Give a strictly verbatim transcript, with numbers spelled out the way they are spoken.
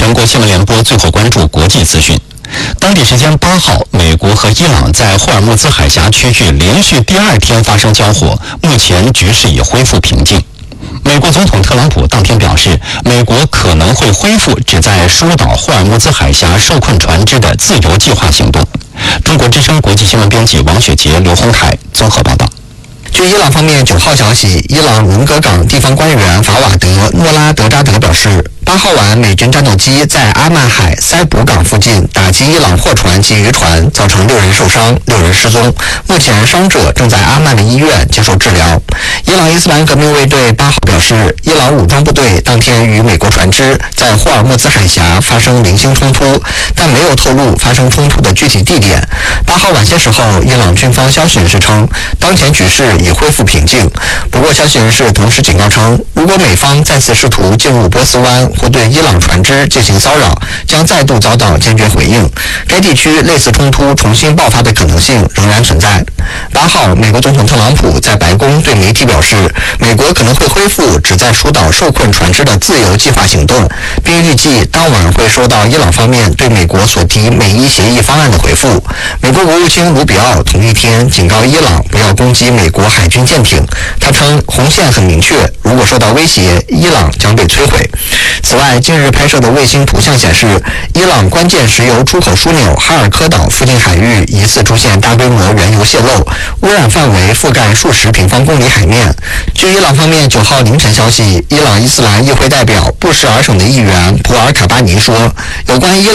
全国新闻联播最后关注国际资讯。当地时间八号，美国和伊朗在霍尔木兹海峡区域连续第二天发生交火，目前局势已恢复平静。美国总统特朗普当天表示，美国可能会恢复旨在疏导霍尔木兹海峡受困船只的自由计划行动。中国之声国际新闻编辑王雪杰、刘洪凯综合报道。 据伊朗方面九号消息，伊朗文格港地方官员法瓦德·诺拉德扎德表示，八号晚美军战斗机在阿曼海塞卜港附近打击伊朗货船及渔船，造成六人受伤，六人失踪。目前伤者正在阿曼的医院接受治疗。伊朗伊斯兰革命卫队八号表示，伊朗武装部队当天与美国船只在霍尔木兹海峡发生零星冲突，但没有透露发生冲突的具体地点。八号晚些时候，伊朗军方消息人士称，当前局势已恢复平静。不过，消息人士同时警告称，如果美方再次试图进入波斯湾或对伊朗船只进行骚扰，将再度遭到坚决回应。该地区类似冲突重新爆发的可能性仍然存在。八号，美国总统特朗普在白宫对媒体表示，美国可能会恢复旨在疏导受困船只的自由计划行动，并预计当晚会收到伊朗方面对美国所提美伊协议方案的回复。美国国务卿卢比奥同一天警告伊朗不要攻击美国海军舰艇，他称红线很明确，如果受到威胁，伊朗将被摧毁。此外，近日拍摄的卫星图像显示，伊朗关键石油出口枢纽哈尔科岛附近海域疑似出现大规模原油泄漏，污染范围覆盖数十平方公里海面。据伊朗方面九号凌晨消息，伊朗伊斯兰议会代表布什尔省的议员普尔卡巴尼说，有关伊